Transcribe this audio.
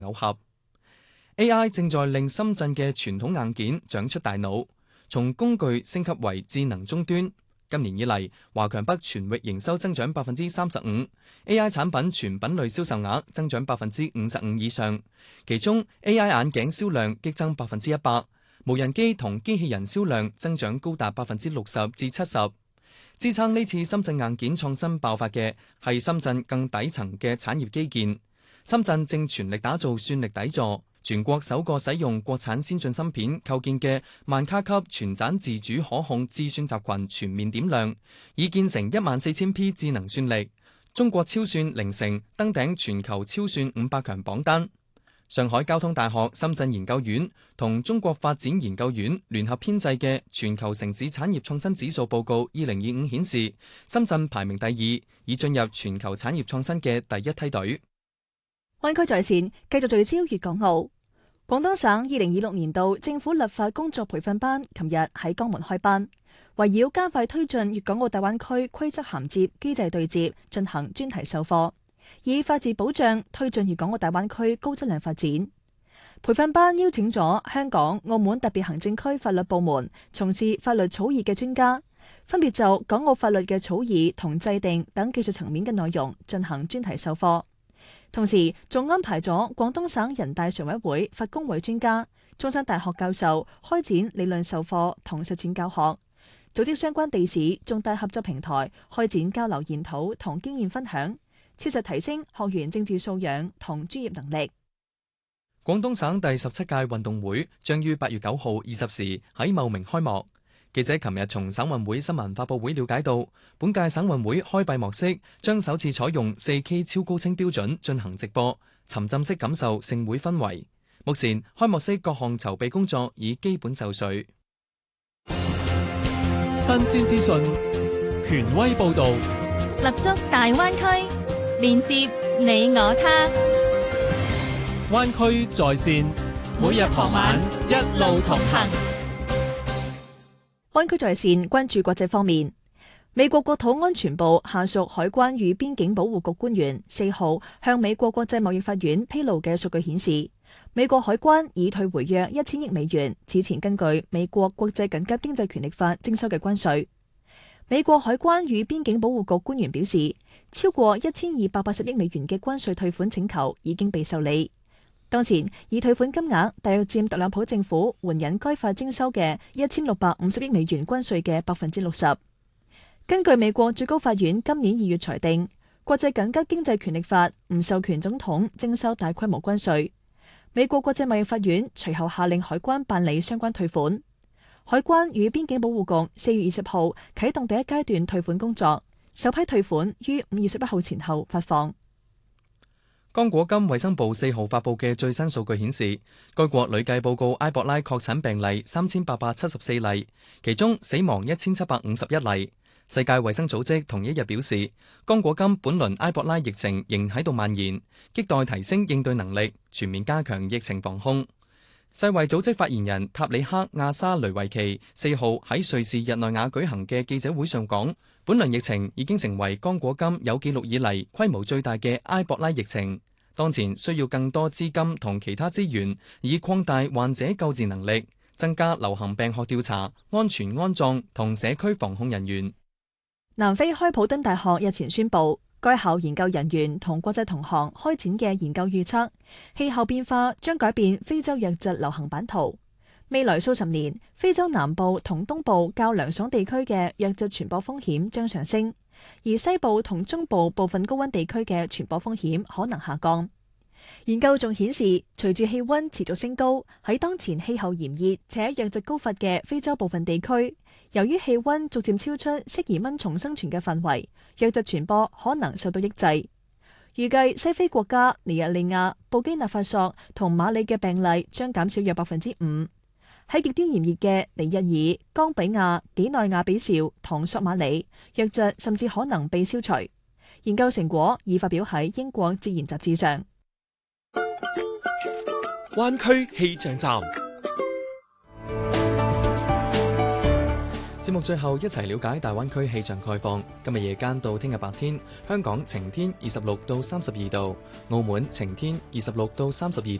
耦合。AI 正在令深圳嘅傳統硬件長出大腦，從工具升級為智能終端。今年以嚟，華強北全域營收增長35%，AI 產品全品類銷售額增長55%以上，其中 AI 眼鏡銷量激增100%，無人機同機器人銷量增長高達60%至70%。支撐呢次深圳硬件創新爆發嘅係深圳更底層嘅產業基建。深圳正全力打造算力底座，全國首個使用國產先進芯片構建嘅萬卡級全盞自主可控智算集群全面點亮，已建成14000P 智能算力。中國超算凌晨登頂全球超算500強榜單。上海交通大學深圳研究院同中國發展研究院聯合編製嘅全球城市產業創新指數報告2025顯示，深圳排名第2，已進入全球產業創新嘅第一梯隊。 灣區在線繼續聚焦粵港澳。廣東省2026年度政府立法工作培訓班琴日喺江門開班，圍繞加快推進粵港澳大灣區規則銜接機制對接進行專題授課，以法治保障推進粵港澳大灣區高質量發展。培訓班邀請咗香港、澳門特別行政區法律部門從事法律草擬嘅專家，分別就港澳法律嘅草擬同制定等技術層面嘅內容進行專題授課。同時，仲安排咗廣東省人大常委會法工委專家、中山大學教授開展理論授課同實踐教學，組織相關地市重大合作平台開展交流研討同經驗分享，切實提升學員政治素養同專業能力。 廣東省第17屆運動會將於8月9號20時喺茂名開幕。記者琴日從省運會新聞發佈會了解到，本屆省運會開閉幕式將首次採用 4K 超高清標準進行直播，沉浸式感受盛會氛圍。目前開幕式各項籌備工作已基本就緒。 新鮮資訊，權威報導， 立足大灣區，連接你我他。 灣區在線，每日傍晚一路同行。 灣區在線關注國際方面，美國國土安全部下屬海關與邊境保護局官員4號向美國國際貿易法院披露嘅數據顯示，美國海關已退回約1000億美元此前根據美國國際緊急經濟權力法徵收嘅關稅。美國海關與邊境保護局官員表示，超過1280億美元嘅關稅退款請求已經被受理。當前已退款金額大約佔特朗普政府援引該法徵收嘅1650億美元關稅嘅60%。根據美國最高法院今年2月裁定，國際緊急經濟權力法唔授權總統徵收大規模關稅。美國國際貿易法院隨後下令海關辦理相關退款。海關與邊境保護局4月20號啟動第一階段退款工作，首批退款於5月11號前後發放。 剛果金衛生部4號發布嘅最新數據顯示，該國累計報告埃博拉確診病例3874例，其中死亡1751例。世界衛生組織同一日表示，剛果金本輪埃博拉疫情仍喺度蔓延，亟待提升應對能力，全面加強疫情防控。世衛組織發言人塔里克亞沙雷維奇4號喺瑞士日內瓦舉行嘅記者會上講，本輪疫情已經成為剛果金有記錄以嚟規模最大嘅埃博拉疫情，當前需要更多資金同其他資源，以擴大患者救治能力，增加流行病學調查、安全安葬同社區防控人員。 南非開普敦大學日前宣布，該校研究人員同國際同行開展嘅研究預測，氣候變化將改變非洲瘧疾流行版圖。未來數十年，非洲南部同東部較涼爽地區嘅瘧疾傳播風險將上升，而西部同中部部分高溫地區嘅傳播風險可能下降。研究仲顯示，隨住氣溫持續升高，喺當前氣候炎熱且瘧疾高發嘅非洲部分地區，由於氣溫逐漸超出適宜蚊蟲生存嘅範圍，瘧疾傳播可能受到抑制。預計西非國家尼日利亞、布基納法索同馬里嘅病例將減少約5%。喺極端炎熱嘅尼日爾、岡比亞、幾內亞比紹同索馬里，瘧疾甚至可能被消除。研究成果已發表喺英國《自然》雜誌上。 灣區氣象站。 節目最後一齊了解大灣區氣象概況。今日夜間到聽日白天，香港晴天26到32度，澳門晴天26到32度。